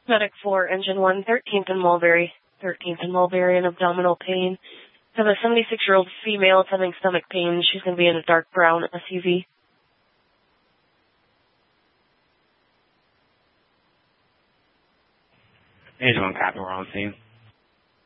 Medic 4, Engine 1, 13th and Mulberry. 13th and Mulberry and abdominal pain. Have a 76-year-old female having stomach pain. She's going to be in a dark brown SUV. Engine 1, Captain, we're on scene.